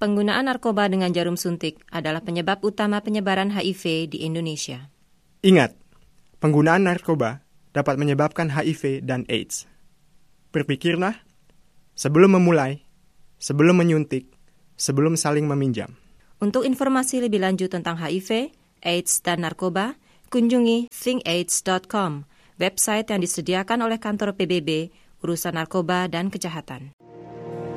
penggunaan narkoba dengan jarum suntik adalah penyebab utama penyebaran HIV di Indonesia. Ingat, penggunaan narkoba dapat menyebabkan HIV dan AIDS. Berpikirlah sebelum memulai, sebelum menyuntik, sebelum saling meminjam. Untuk informasi lebih lanjut tentang HIV, AIDS, dan narkoba, kunjungi thinkaids.com, website yang disediakan oleh kantor PBB, urusan narkoba dan kejahatan.